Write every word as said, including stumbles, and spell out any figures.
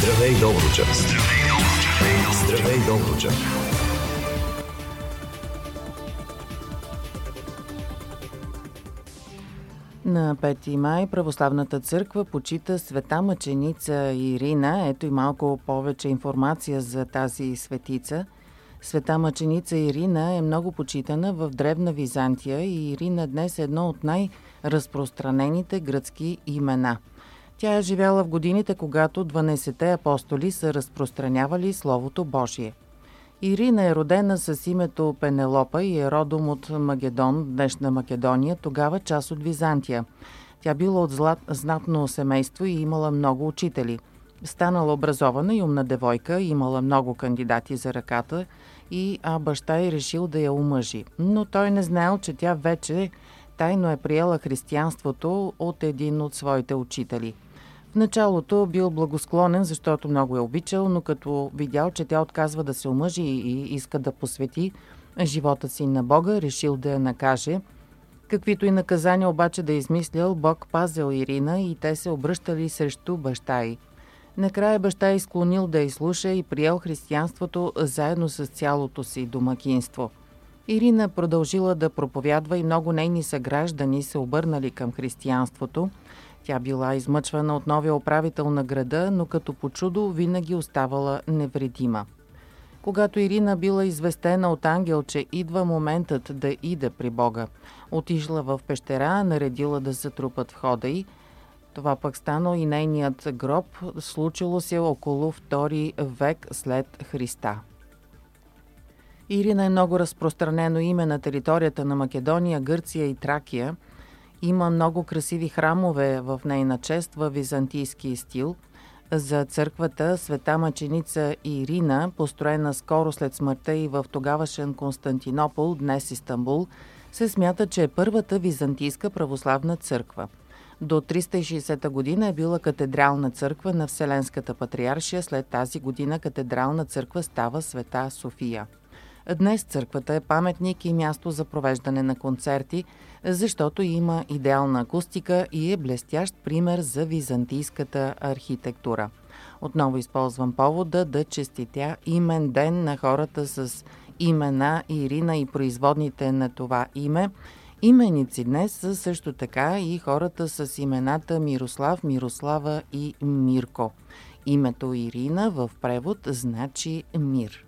Здравей, Добруджа! Здравей, Добруджа! Здравей, Добруджа! На пети май Православната църква почита света мъченица Ирина. Ето и малко повече информация за тази светица. Света мъченица Ирина е много почитана в Древна Византия и Ирина днес е едно от най-разпространените гръцки имена. Тя е живяла в годините, когато дванайсетте апостоли са разпространявали Словото Божие. Ирина е родена с името Пенелопа и е родом от Магедон, днешна Македония, тогава част от Византия. Тя била от злат, знатно семейство и имала много учители. Станала образована и умна девойка, имала много кандидати за ръката и а баща й решил да я омъжи. Но той не знаел, че тя вече тайно е приела християнството от един от своите учители. В началото бил благосклонен, защото много е обичал, но като видял, че тя отказва да се омъжи и иска да посвети живота си на Бога, решил да я накаже. Каквито и наказания обаче да е измислял, Бог пазил Ирина и те се обръщали срещу баща й. Накрая баща й склонил да изслуша и приел християнството заедно с цялото си домакинство. Ирина продължила да проповядва и много нейни съграждани се обърнали към християнството. Тя била измъчвана от новия управител на града, но като по чудо винаги оставала невредима. Когато Ирина била известена от ангел, че идва моментът да иде при Бога, отишла в пещера, наредила да се трупат входа й. Това пък станал и нейният гроб, случило се около втори век след Христа. Ирина е много разпространено име на територията на Македония, Гърция и Тракия. Има много красиви храмове в нейна чест във византийски стил. За църквата Света мъченица Ирина, построена скоро след смъртта й в тогавашен Константинопол, днес Истанбул, се смята, че е първата византийска православна църква. До триста и шейсета година е била катедрална църква на Вселенската патриаршия, след тази година катедрална църква става Света София. Днес църквата е паметник и място за провеждане на концерти, защото има идеална акустика и е блестящ пример за византийската архитектура. Отново използвам повода да честитя имен ден на хората с имена Ирина и производните на това име. Именици днес са също така и хората с имената Мирослав, Мирослава и Мирко. Името Ирина в превод значи мир.